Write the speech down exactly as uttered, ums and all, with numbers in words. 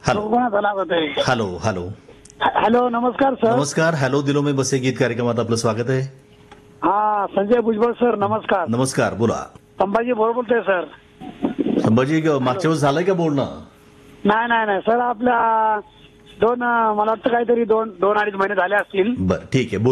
Hello कोणाचा लागत आहे? हॅलो हॅलो हॅलो, नमस्कार सर. नमस्कार. हॅलो दिलो में बसे गीत कार्यक्रमात आपलं स्वागत आहे. हा, संजय भुजबळ सर, नमस्कार. नमस्कार, बोला. संभाजी बोर बोलतोय सर. संभाजी, मागच्या वेळेस झालंय का बोलणं? नाही नाही नाही सर, आपल्या दोन मला वाटतं काहीतरी दोन दोन अडीच महिने झाले असतील. बरं, ठीक आहे.